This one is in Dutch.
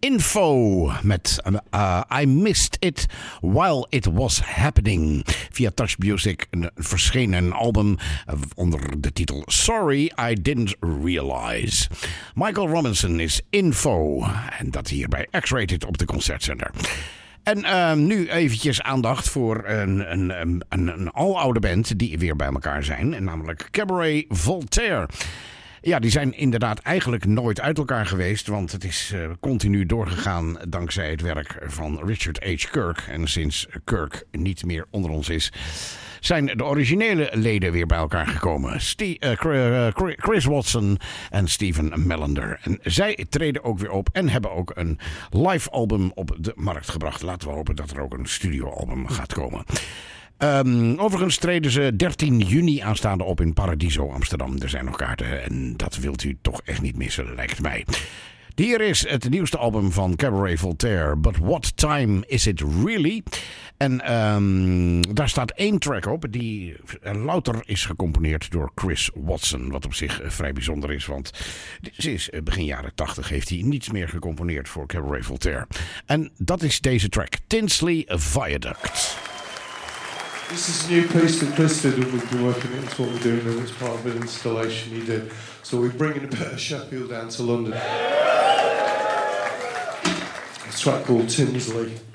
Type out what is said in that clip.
Info met I Missed It While It Was Happening. Via Touch Music verschenen een album onder de titel Sorry I Didn't Realize. Michael Robinson is Info. En dat hier bij X-Rated op de Concertzender. En nu eventjes aandacht voor een aloude band die weer bij elkaar zijn. Namelijk Cabaret Voltaire. Ja, die zijn inderdaad eigenlijk nooit uit elkaar geweest. Want het is continu doorgegaan dankzij het werk van Richard H. Kirk. En sinds Kirk niet meer onder ons is, zijn de originele leden weer bij elkaar gekomen. Chris Watson en Steven Melander. En zij treden ook weer op en hebben ook een live album op de markt gebracht. Laten we hopen dat er ook een studioalbum gaat komen. Overigens treden ze 13 juni aanstaande op in Paradiso Amsterdam. Er zijn nog kaarten en dat wilt u toch echt niet missen, lijkt mij. Hier is het nieuwste album van Cabaret Voltaire, But What Time Is It Really? En daar staat 1 track op die louter is gecomponeerd door Chris Watson. Wat op zich vrij bijzonder is, want sinds begin jaren 80 heeft hij niets meer gecomponeerd voor Cabaret Voltaire. En dat is deze track, Tinsley Viaduct. This is a new piece that Chris did, and we've been working it. It's what we're doing, and it's part of an installation he did. So we're bringing a bit of Sheffield down to London. It's a track called Tinsley.